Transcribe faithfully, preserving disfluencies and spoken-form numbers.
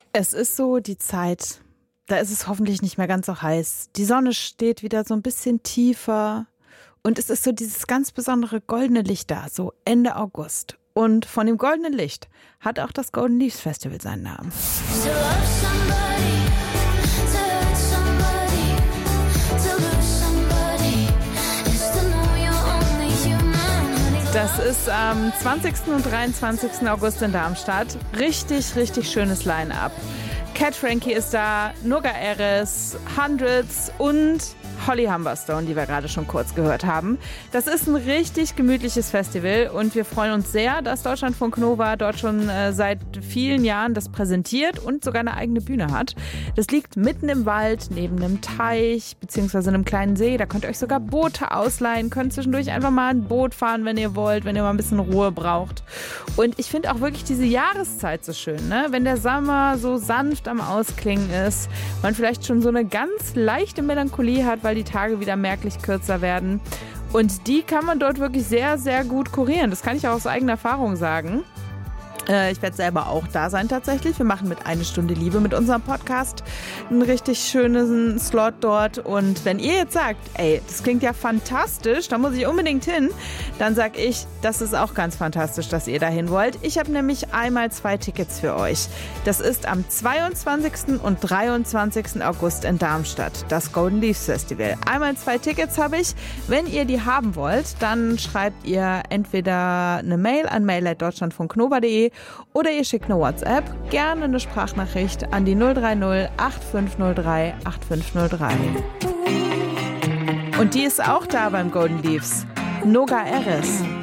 Es ist so die Zeit, da ist es hoffentlich nicht mehr ganz so heiß. Die Sonne steht wieder so ein bisschen tiefer und es ist so dieses ganz besondere goldene Licht da, so Ende August. Und von dem goldenen Licht hat auch das Golden Leaves Festival seinen Namen. Das ist am zwanzigsten und dreiundzwanzigsten August in Darmstadt. Richtig, richtig schönes Line-Up. Cat Frankie ist da, Nogga Eres, Hundreds und Holly Humberstone, die wir gerade schon kurz gehört haben. Das ist ein richtig gemütliches Festival und wir freuen uns sehr, dass Deutschlandfunk Nova dort schon äh, seit vielen Jahren das präsentiert und sogar eine eigene Bühne hat. Das liegt mitten im Wald, neben einem Teich bzw. einem kleinen See. Da könnt ihr euch sogar Boote ausleihen, könnt zwischendurch einfach mal ein Boot fahren, wenn ihr wollt, wenn ihr mal ein bisschen Ruhe braucht. Und ich finde auch wirklich diese Jahreszeit so schön, ne? Wenn der Sommer so sanft am Ausklingen ist, man vielleicht schon so eine ganz leichte Melancholie hat, weil die Tage wieder merklich kürzer werden. Und die kann man dort wirklich sehr, sehr gut kurieren. Das kann ich auch aus eigener Erfahrung sagen. Äh, ich werde selber auch da sein tatsächlich. Wir machen mit Eine Stunde Liebe mit unserem Podcast einen richtig schönen Slot dort. Und wenn ihr jetzt sagt, ey, das klingt ja fantastisch, da muss ich unbedingt hin, dann sag ich, das ist auch ganz fantastisch, dass ihr dahin wollt. Ich habe nämlich einmal zwei Tickets für euch. Das ist am zweiundzwanzigsten und dreiundzwanzigsten August in Darmstadt, das Golden Leaves Festival. Einmal zwei Tickets habe ich. Wenn ihr die haben wollt, dann schreibt ihr entweder eine Mail an mail at deutschlandfunknova punkt de oder ihr schickt eine WhatsApp, gerne eine Sprachnachricht an die null drei null acht fünf null drei acht fünf null drei. Und die ist auch da beim Golden Leaves. Nogga Eres.